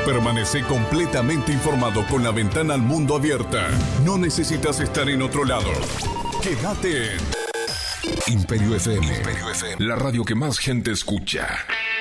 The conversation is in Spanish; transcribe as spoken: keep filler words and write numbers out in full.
Permanece completamente informado con la ventana al mundo abierta. No necesitas estar en otro lado. Quédate en Imperio F M. Imperio F M. La radio que más gente escucha.